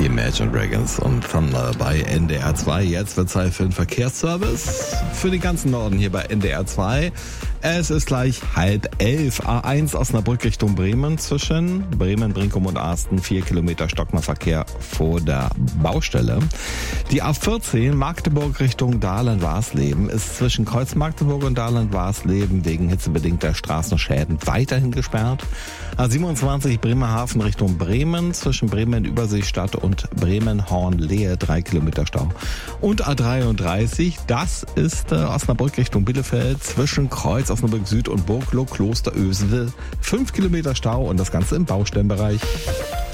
Die Imagine Dragons und Thunder bei NDR 2. Jetzt wird Zeit für den Verkehrsservice für den ganzen Norden hier bei NDR 2. Es ist gleich 10:30. A1 Osnabrück Richtung Bremen zwischen Bremen, Brinkum und Arsten. 4 Kilometer Stocknerverkehr vor der Baustelle. Die A14 Magdeburg Richtung Dahlem-Warsleben ist zwischen Kreuz Magdeburg und Dahlem-Warsleben wegen hitzebedingter Straßenschäden weiterhin gesperrt. A27 Bremerhaven Richtung Bremen zwischen Bremen Überseestadt und Bremen-Hornlehe 3 Kilometer Stau. Und A33, das ist Osnabrück Richtung Bielefeld zwischen Kreuz Osnabrück Süd und Burgloh Klosterösel 5 Kilometer Stau und das Ganze im Baustellenbereich.